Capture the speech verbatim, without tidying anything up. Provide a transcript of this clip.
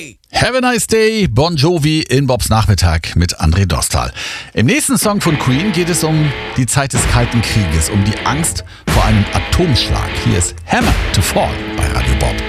day. Have a nice day, Bon Jovi in Bobs Nachmittag mit André Dostal. Im nächsten Song von Queen geht es um die Zeit des Kalten Krieges, um die Angst vor einem Atomschlag. Hier ist Hammer to Fall bei Radio Bob.